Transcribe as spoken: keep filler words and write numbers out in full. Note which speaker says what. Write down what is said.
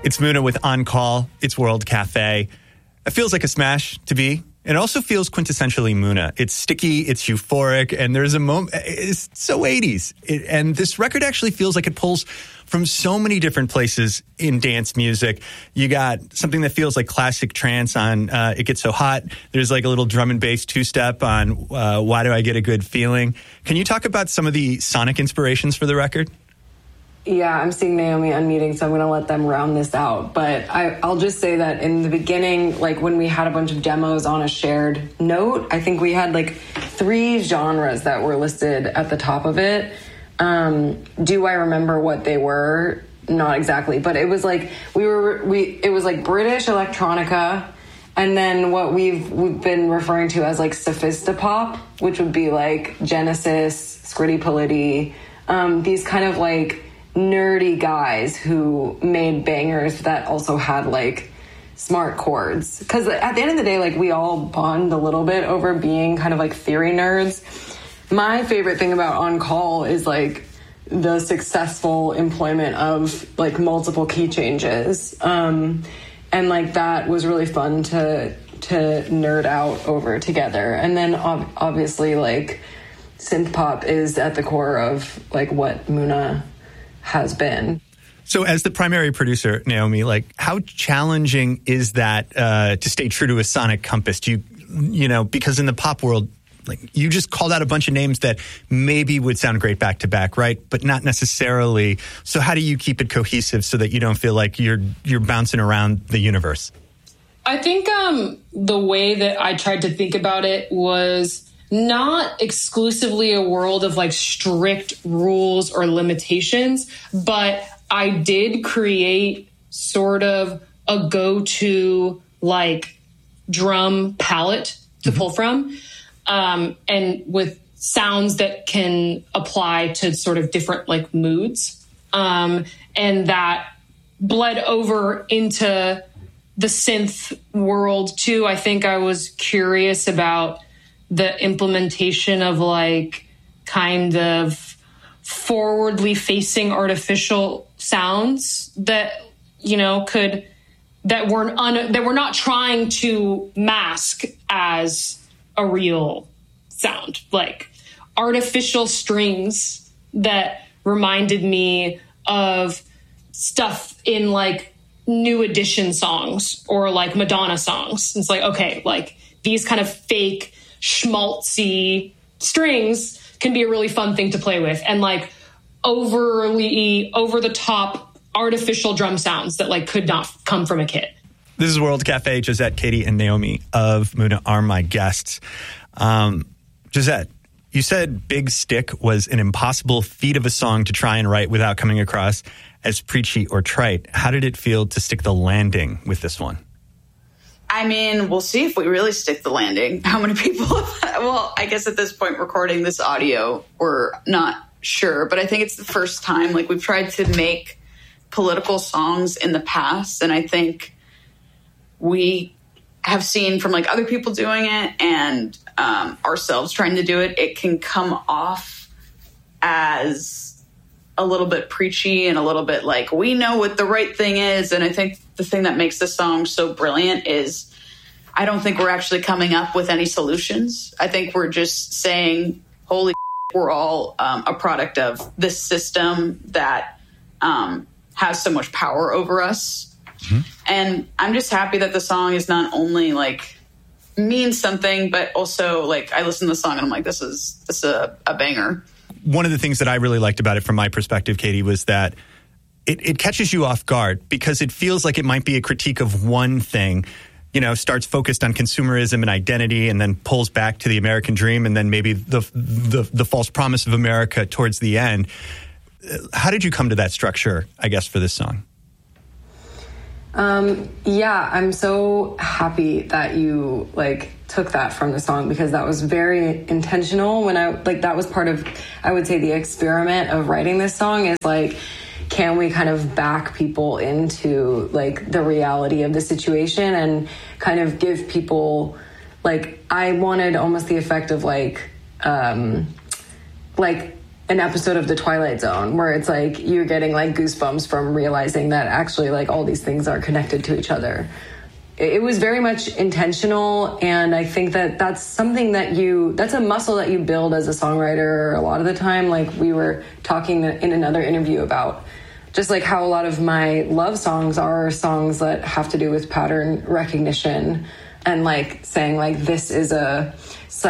Speaker 1: It's Muna with On Call. It's World Cafe. It feels like a smash to be. It also feels quintessentially Muna. It's sticky, it's euphoric, and there's a moment, it's so eighties. It, and this record actually feels like it pulls from so many different places in dance music. You got something that feels like classic trance on uh, It Gets So Hot. There's like a little drum and bass two-step on uh, Why Do I Get a Good Feeling. Can you talk about some of the sonic inspirations for the record?
Speaker 2: Yeah, I'm seeing Naomi unmuting, so I'm going to let them round this out. But I, I'll just say that in the beginning, like when we had a bunch of demos on a shared note, I think we had like three genres that were listed at the top of it. Um, do I remember what they were? Not exactly, but it was like we were we. It was like British electronica, and then what we've we've been referring to as like sophistopop, which would be like Genesis, Scritti Politti, um, these kind of like nerdy guys who made bangers that also had like smart chords. Because at the end of the day, like we all bond a little bit over being kind of like theory nerds. My favorite thing about On Call is like the successful employment of like multiple key changes. Um, and like that was really fun to to nerd out over together. And then ob- obviously like synth pop is at the core of like what Muna has been.
Speaker 1: So as the primary producer, Naomi, like how challenging is that uh, to stay true to a sonic compass? Do you, you know, because in the pop world, like you just called out a bunch of names that maybe would sound great back to back, right? But not necessarily. So how do you keep it cohesive so that you don't feel like you're you're bouncing around the universe?
Speaker 3: I think um, the way that I tried to think about it was not exclusively a world of like strict rules or limitations, but I did create sort of a go-to like drum palette to pull from, um, and with sounds that can apply to sort of different like moods. Um, and that bled over into the synth world too. I think I was curious about the implementation of like kind of forwardly facing artificial sounds that, you know, could, that weren't, un, that we're not trying to mask as a real sound, like artificial strings that reminded me of stuff in like New Edition songs or like Madonna songs. It's like, okay, like these kind of fake schmaltzy strings can be a really fun thing to play with, and like overly over the top artificial drum sounds that like could not come from a kit.
Speaker 1: This is World Cafe. Josette, Katie, and Naomi of Muna are my guests. Um, Josette, you said Big Stick was an impossible feat of a song to try and write without coming across as preachy or trite. How did it feel to stick the landing with this one?
Speaker 4: I mean, we'll see if we really stick the landing. How many people? Well, I guess at this point, recording this audio, we're not sure. But I think it's the first time, like, we've tried to make political songs in the past. And I think we have seen from, like, other people doing it and um, ourselves trying to do it, it can come off as a little bit preachy and a little bit like, we know what the right thing is. And I think the thing that makes this song so brilliant is I don't think we're actually coming up with any solutions. I think we're just saying, holy shit, we're all um, a product of this system that um, has so much power over us. Mm-hmm. And I'm just happy that the song is not only like means something, but also like I listen to the song and I'm like, this is, this is a, a banger.
Speaker 1: One of the things that I really liked about it from my perspective, Katie, was that it, it catches you off guard because it feels like it might be a critique of one thing, you know, starts focused on consumerism and identity and then pulls back to the American dream and then maybe the the, the false promise of America towards the end. How did you come to that structure, I guess, for this song?
Speaker 2: Um, yeah, I'm so happy that you like took that from the song because that was very intentional when I like that was part of, I would say, the experiment of writing this song is like, can we kind of back people into like the reality of the situation and kind of give people like, I wanted almost the effect of like, um, like an episode of The Twilight Zone where it's like you're getting like goosebumps from realizing that actually like all these things are connected to each other. It was very much intentional, and I think that that's something that you, that's a muscle that you build as a songwriter a lot of the time. Like we were talking in another interview about just like how a lot of my love songs are songs that have to do with pattern recognition and like saying like this is a